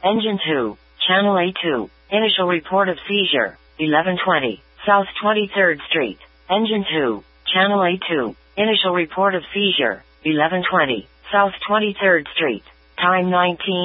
Engine 2, Channel A2, initial report of seizure, 11:20, South 23rd Street. Engine 2, Channel A2, initial report of seizure, 11:20, South 23rd Street. Time 19.